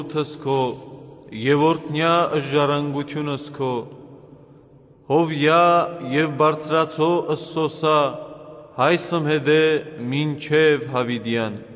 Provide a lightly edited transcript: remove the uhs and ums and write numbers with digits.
որդս քո եւ օրհնյա ժառանգությունս քո հովյա եւ բարձրացո ըսսոսա հայսմ հետե մինչև հավիդյան